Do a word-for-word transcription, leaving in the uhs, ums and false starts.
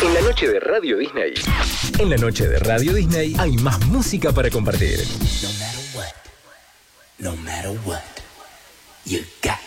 En la noche de Radio Disney. En la noche de Radio Disney hay más música para compartir. No matter what, no matter what, you got